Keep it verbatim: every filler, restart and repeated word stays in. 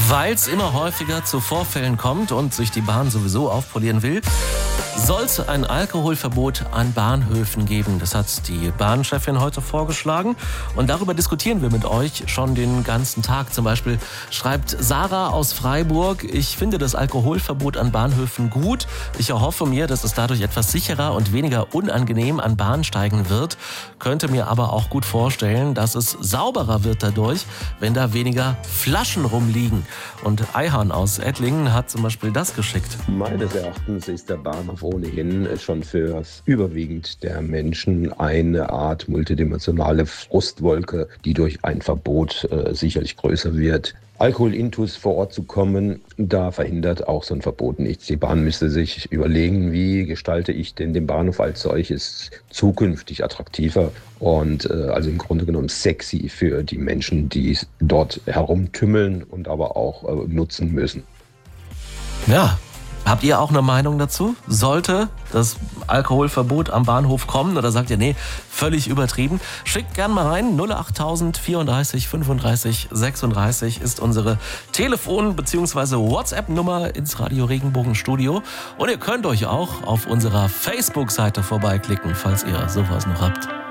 Weil es immer häufiger zu Vorfällen kommt und sich die Bahn sowieso aufpolieren will, soll es ein Alkoholverbot an Bahnhöfen geben. Das hat die Bahnchefin heute vorgeschlagen. Und darüber diskutieren wir mit euch schon den ganzen Tag. Zum Beispiel schreibt Sarah aus Freiburg: Ich finde das Alkoholverbot an Bahnhöfen gut. Ich erhoffe mir, dass es dadurch etwas sicherer und weniger unangenehm an Bahnsteigen wird. Könnte mir aber auch gut vorstellen, dass es sauberer wird dadurch, wenn da weniger Flaschen rumliegen. Und Eihan aus Ettlingen hat zum Beispiel das geschickt. Meines Erachtens ist der Bahnhof ohnehin schon für überwiegend der Menschen eine Art multidimensionale Frustwolke, die durch ein Verbot äh, sicherlich größer wird. Alkoholintus vor Ort zu kommen, da verhindert auch so ein Verbot nichts. Die Bahn müsste sich überlegen, wie gestalte ich denn den Bahnhof als solches zukünftig attraktiver und äh, also im Grunde genommen sexy für die Menschen, die dort herumtümmeln und aber auch äh, nutzen müssen. Ja. Habt ihr auch eine Meinung dazu? Sollte das Alkoholverbot am Bahnhof kommen oder sagt ihr, nee, völlig übertrieben? Schickt gerne mal rein. null acht tausend vierunddreißig fünfunddreißig sechsunddreißig ist unsere Telefon- bzw. WhatsApp-Nummer ins Radio Regenbogen Studio. Und ihr könnt euch auch auf unserer Facebook-Seite vorbeiklicken, falls ihr sowas noch habt.